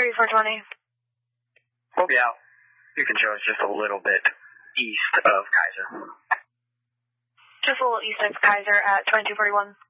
3420. We'll be out. You can show us just a little bit east of Kaiser. Just a little east of Kaiser at 2241.